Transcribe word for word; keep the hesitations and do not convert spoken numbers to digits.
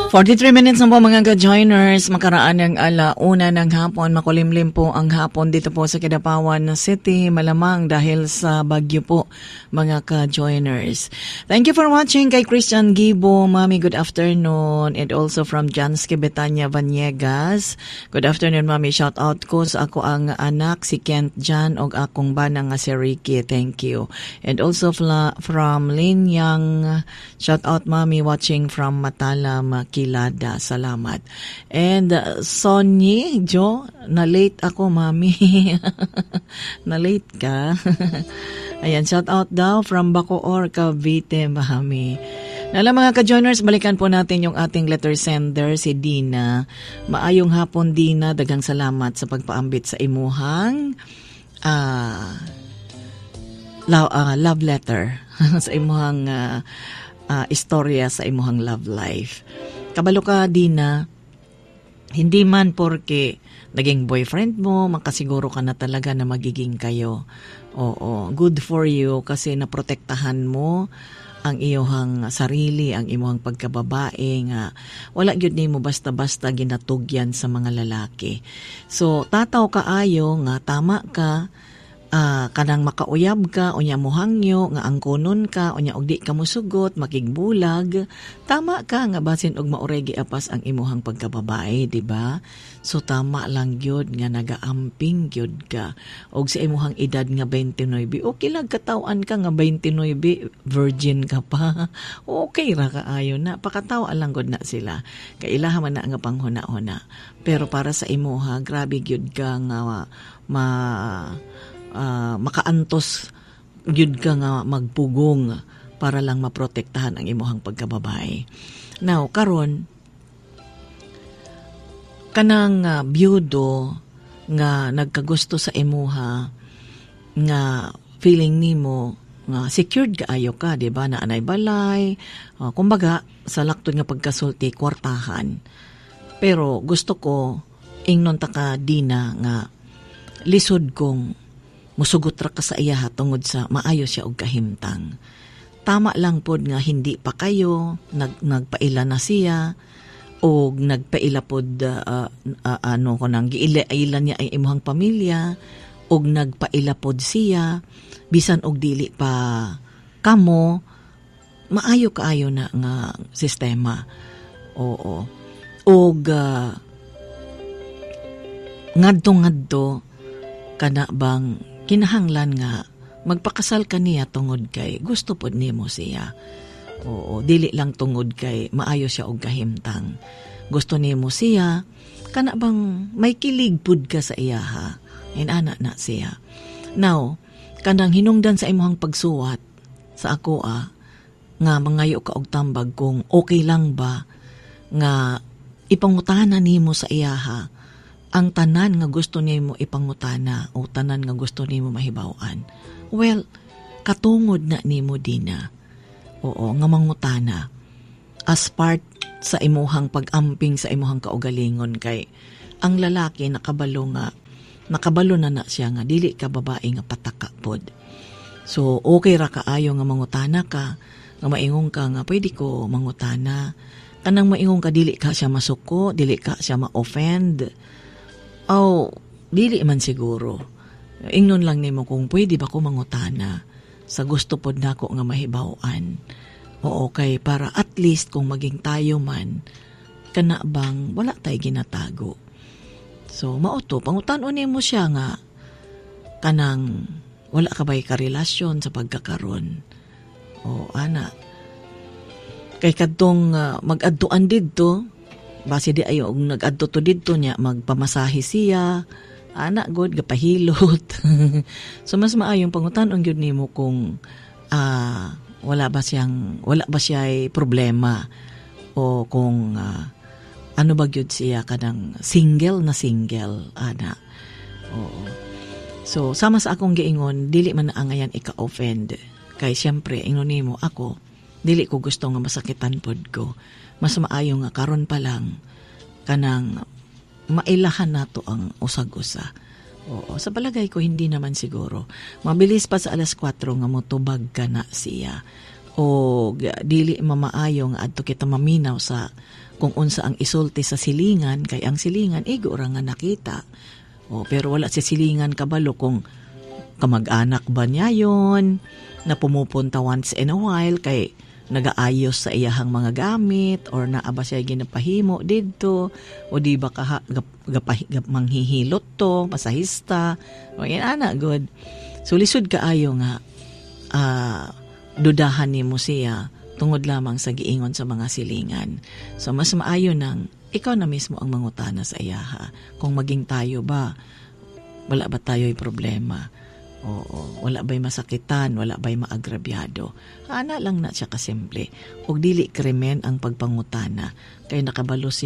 forty-three minutes na po mga ka-joiners, makaraan ng alauna ng hapon, makulimlim po ang hapon dito po sa Kidapawan City, malamang dahil sa bagyo po mga ka-joiners. Thank you for watching kay Christian Gibo, Mami, good afternoon, and also from Jansky Betania Vaniegas, good afternoon Mami, shout out ko sa ako ang anak si Kent Jan og akong bana nga si Ricky, thank you. And also fla- from Lin Yang, shout out Mami, watching from Matalam, Kilada, salamat. And uh, Sonny, Jo, na-late ako, Mami. Na-late ka. Ayan, shout out daw from Bacoor, Cavite, Mami. Nala mga ka-joiners, balikan po natin yung ating letter sender, si Dina. Maayong hapon, Dina. Daghang salamat sa pagpaambit sa imuhang uh, love, uh, love letter. Sa imuhang uh, uh, istorya sa imuhang love life. Kabalo ka, Dina, hindi man porke naging boyfriend mo, makasiguro ka na talaga na magiging kayo. Oo, good for you kasi naprotektahan mo ang iyong sarili, ang iyong pagkababae nga wala gyud nimo basta-basta ginatugyan sa mga lalaki. So, tataw kaayo nga tama ka, Uh, kanang makauyab ka, unya mo hangyo, nga angkonon ka, unya og di ka musugot, makigbulag, tama ka nga basin og mauregi apas ang imuhang pagkababae, di ba? So tama lang gyud nga nagaamping gyud ka. Og sa imuhang edad nga twenty-nine, okay lang katawan ka nga twenty-nine, virgin ka pa. Okay ra kaayo na, pakatawa lang gud na sila. Kailaha man na nga panghuna-huna. Pero para sa imuha, grabe gyud ka nga ma Uh, makaantos gyud ka nga magpugong para lang maprotektahan ang imuhang pagkababae. Now, karon kanang uh, biyudo nga nagkagusto sa imuha nga feeling nimo nga secured kaayo ka, di ba? Na anay balay, uh, kumbaga sa laktod nga pagkasulti kwartahan. Pero gusto ko ingnon ta ka, Dina, nga lisod kong musugot ra ka sa iya tungod sa maayo siya og kahimtang. Tama lang pod nga hindi pa kayo nag nagpaila na siya og nagpaila pod uh, uh, ano ko nang giila niya ang imuhang pamilya og nagpaila pod siya bisan og dili pa kamo, maayo kaayo na nga sistema. Oo. Og uh, ngadto-ngadto kana bang kinahanglan nga magpakasal ka niya tungod kay gusto pod nimo siya. Oo, dili lang tungod kay maayo siya og kahimtang. Gusto nimo siya kana bang may kilig pud ka sa iya ha. Inana na siya. Now, kanang hinungdan sa imong pagsuwat sa ako ah, nga mangayo ka og tambag kung okay lang ba nga ipangutana nimo sa iya ha ang tanan nga gusto nimo ipangutana o tanan nga gusto nimo mahibaw-an. Well, katungod na nimo, Dina. Oo, nga mangutana as part sa imuhang pag-amping sa imuhang kaugalingon kay ang lalaki nakabalo nga nakabalo na na siya nga dili ka babae nga pataka pod. So okay ra kaayo nga mangutana ka, nga maingong ka nga pwede ko mangutana, kanang maingong ka dili ka siya masuko, dili ka siya ma-offend. Oh, dili man siguro. Ingnon lang nimo kung pwede ba ko mangutana sa gusto pod nako nga mahibaw-an. Oo, kay para at least kung maging tayo man, kana bang wala tay ginatago. So, mauto, pangutan-o nimo siya nga kanang wala ka ba'y karelasyon sa pagkakaroon. O, ana. Kay kadtong uh, mag-adtuan didto, base di ayo og nag-adto to didto niya magpamasahe siya, anak god gapahilot. So mas maayong pangutan-on gyud nimo kung uh, wala ba siyang wala ba siya problema o kung uh, ano ba gyud siya kanang single na single ana. Oo. So sama sa akong giingon dili man na angayan ika-offend kay syempre ingon nimo ako dili ko gusto nga masakitan pod ko. Mas maayo nga karon pa lang kanang mailahan nato ang usag-usa. Oo, sa palagay ko hindi naman siguro. Mabilis pa sa alas kwatro nga motubag ka na siya. o ga- dili mamaayo nga adto kita maminaw sa kung unsa ang isulti sa silingan, kay ang silingan igo ra nga nakita. O, pero wala si silingan kabalo kung kamag-anak ba niya yon na pumupunta once in a while kay nagaayos sa iyahang mga gamit or naaba siya ginapahimo didto o di ba ka manghihilot to masahista o yan ana good. So lisod kaayo nga uh, dudahan nimo siya tungod lamang sa giingon sa mga silingan. So mas maayo nang ikaw na mismo ang mangutana sa iyaha kung maging tayo ba, wala ba tayo'y problema. Oo, wala ba'y masakitan, wala ba'y maagrabyado. Ana lang na siya kasimple. Ug dili krimen ang pagpangutana kay nakabalo siya